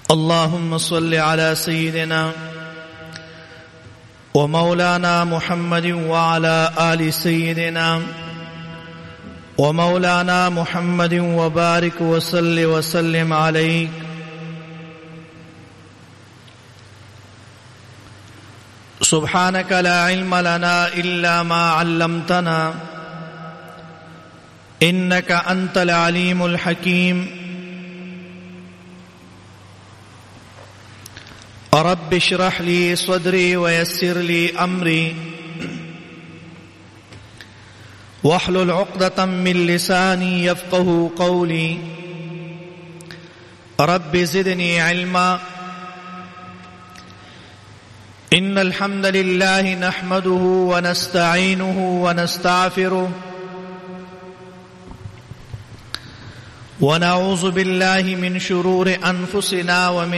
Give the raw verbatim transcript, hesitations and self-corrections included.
اللهم صل على سيدنا ومولانا محمد وعلى آل سيدنا ومولانا محمد وبارك وصل وسلم عليك. سبحانك لا علم لنا إلا ما علمتنا إنك أنت العليم الحكيم. رب اشرح لي صدري ويسر لي أمري واحلل عقدة من لساني يفقه قولي. رب زدني علما. إن الحمد لله نحمده ونستعينه ونستغفره ونعوذ بالله من شرور أنفسنا ومن